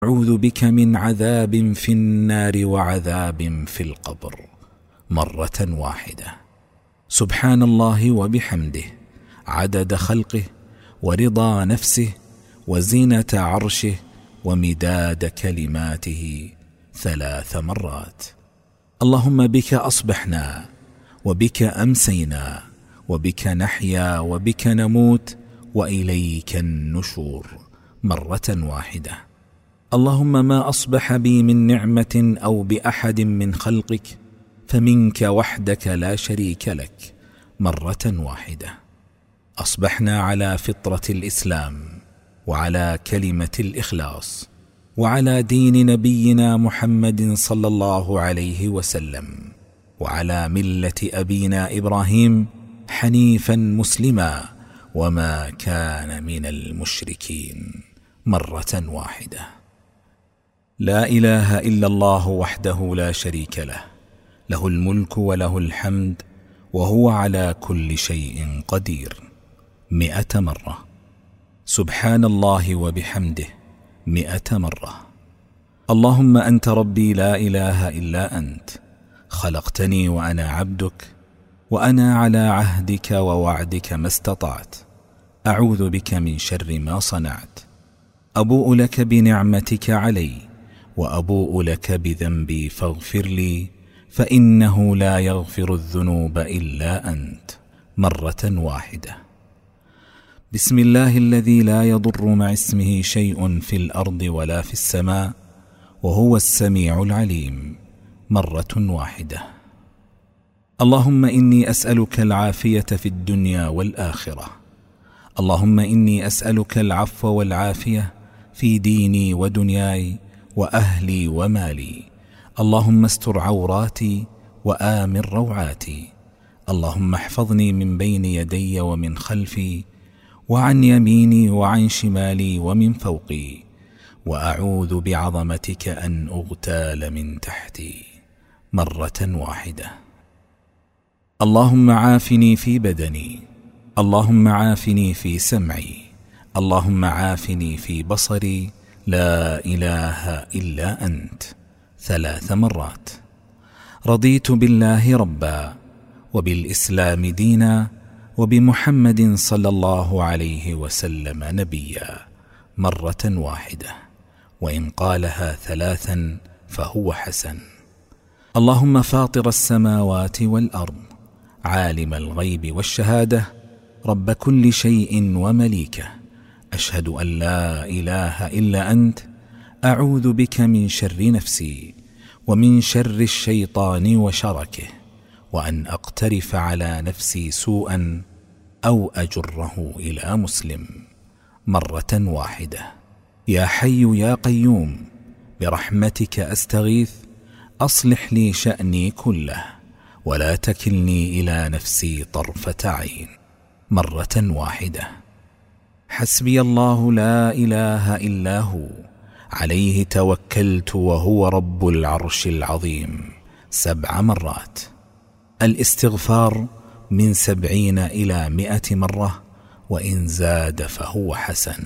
أعوذ بك من عذاب في النار وعذاب في القبر مرة واحدة. سبحان الله وبحمده عدد خلقه ورضا نفسه وزينة عرشه ومداد كلماته 3 مرات. اللهم بك أصبحنا وبك أمسينا وبك نحيا وبك نموت وإليك النشور مرة واحدة. اللهم ما أصبح بي من نعمة أو بأحد من خلقك فمنك وحدك لا شريك لك مرة واحدة. أصبحنا على فطرة الإسلام وعلى كلمة الإخلاص وعلى دين نبينا محمد صلى الله عليه وسلم وعلى ملة أبينا إبراهيم حنيفا مسلما وما كان من المشركين مرة واحدة. لا إله إلا الله وحده لا شريك له، له الملك وله الحمد وهو على كل شيء قدير 100 مرة. سبحان الله وبحمده 100 مرة. اللهم أنت ربي لا إله إلا أنت، خلقتني وأنا عبدك وأنا على عهدك ووعدك ما استطعت. أعوذ بك من شر ما صنعت. أبوء لك بنعمتك علي وأبوء لك بذنبي فاغفر لي فإنه لا يغفر الذنوب إلا أنت مرة واحدة. بسم الله الذي لا يضر مع اسمه شيء في الأرض ولا في السماء وهو السميع العليم مرة واحدة. اللهم إني أسألك العافية في الدنيا والآخرة. اللهم إني أسألك العفو والعافية في ديني ودنياي وأهلي ومالي. اللهم استر عوراتي وآمن روعاتي. اللهم احفظني من بين يدي ومن خلفي وعن يميني وعن شمالي ومن فوقي، وأعوذ بعظمتك أن أغتال من تحتي مرة واحدة. اللهم عافني في بدني. اللهم عافني في سمعي. اللهم عافني في بصري. لا إله إلا أنت 3 مرات. رضيت بالله ربا وبالإسلام دينا وبمحمد صلى الله عليه وسلم نبيا مرة واحدة، وإن قالها 3 فهو حسن. اللهم فاطر السماوات والأرض عالم الغيب والشهادة رب كل شيء ومليكه، أشهد أن لا إله إلا أنت. أعوذ بك من شر نفسي ومن شر الشيطان وشركه، وأن أقترف على نفسي سوءا أو أجره إلى مسلم مرة واحدة. يا حي يا قيوم برحمتك أستغيث، أصلح لي شأني كله ولا تكلني إلى نفسي طرفة عين مرة واحدة. حسبي الله لا إله إلا هو، عليه توكلت وهو رب العرش العظيم 7 مرات. الاستغفار من 70 إلى 100 مرة، وإن زاد فهو حسن.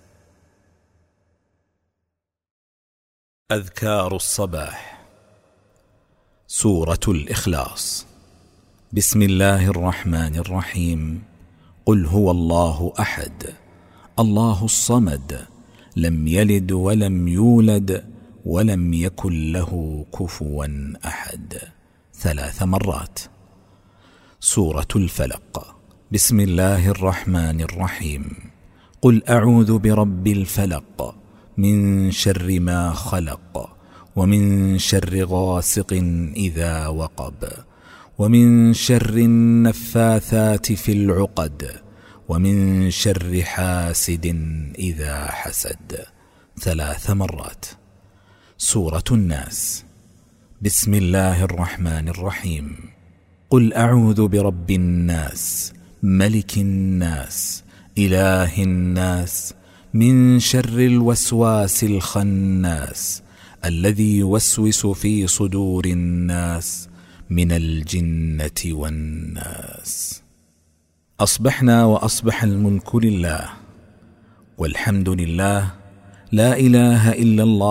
أذكار الصباح. سورة الإخلاص. بسم الله الرحمن الرحيم. قل هو الله أحد الله الصمد لم يلد ولم يولد ولم يكن له كفوا أحد 3 مرات. سورة الفلق. بسم الله الرحمن الرحيم. قل أعوذ برب الفلق من شر ما خلق ومن شر غاسق إذا وقب ومن شر النفاثات في العقد ومن شر حاسد إذا حسد 3 مرات. سورة الناس. بسم الله الرحمن الرحيم. قل أعوذ برب الناس ملك الناس إله الناس من شر الوسواس الخناس الذي يوسوس في صدور الناس من الجنة والناس. أصبحنا وأصبح الملك لله والحمد لله لا إله إلا الله